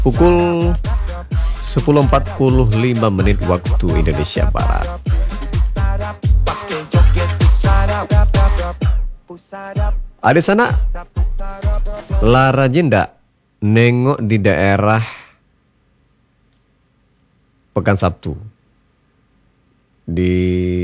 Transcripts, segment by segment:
Pukul 10.45 menit waktu Indonesia Barat. Ada sana Lara Jenda nengok di daerah Pekan Sabtu di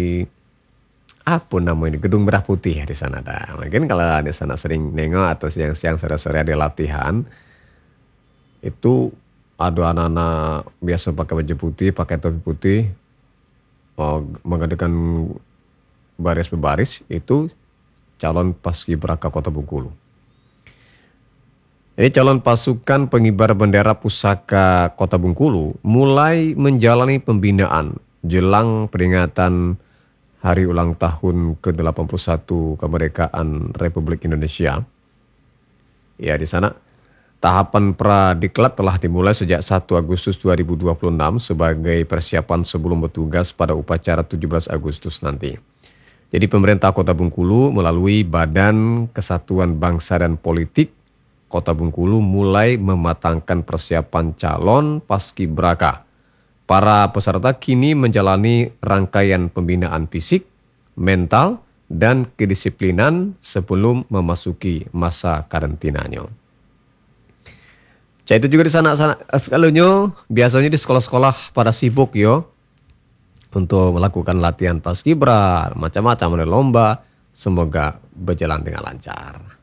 apa namanya Gedung Merah Putih di sana ada. Mungkin kalau ada sana sering nengok atau siang-siang sore-sore ada latihan, itu ada anak-anak biasa pakai baju putih, pakai topi putih, mengadakan baris berbaris, itu calon paskibraka Kota Bengkulu. Ini calon pasukan pengibar bendera pusaka Kota Bengkulu mulai menjalani pembinaan jelang peringatan Hari Ulang Tahun ke-81 Kemerdekaan Republik Indonesia. Ya, di sana tahapan pradiklat telah dimulai sejak 1 Agustus 2026 sebagai persiapan sebelum bertugas pada upacara 17 Agustus nanti. Jadi pemerintah Kota Bengkulu melalui Badan Kesatuan Bangsa dan Politik Kota Bengkulu mulai mematangkan persiapan calon paskibraka. Para peserta kini menjalani rangkaian pembinaan fisik, mental, dan kedisiplinan sebelum memasuki masa karantinanya. Itu juga di sana sekalinya biasanya di sekolah-sekolah pada sibuk yo untuk melakukan latihan paskibra, macam-macam ada lomba. Semoga berjalan dengan lancar.